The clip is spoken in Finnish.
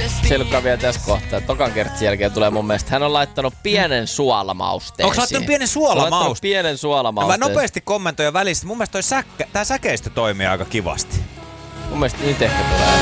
Selkka vielä tässä kohtaa. Tokan kertsin jälkeen tulee mun mielestä. Hän on laittanut pienen suolamausteen. Onko laittanut pienen suolamausteen? Pienen suolamausteen. Mä nopeasti kommentoin välissä. Mun mielestä tää säkeistö toimii aika kivasti. Mun mielestä nyt ehkä tulee.